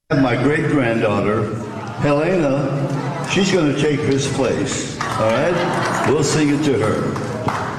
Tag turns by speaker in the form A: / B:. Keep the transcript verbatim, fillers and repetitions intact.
A: My great-granddaughter, Helena, she's going to take his place, all right? We'll sing it to her.